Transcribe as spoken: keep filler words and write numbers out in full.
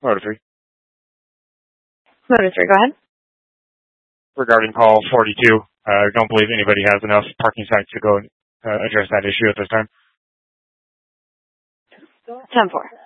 Motor three. Motor three, go ahead. Regarding call forty-two, I uh, don't believe anybody has enough parking sites to go uh, address that issue at this time. ten four.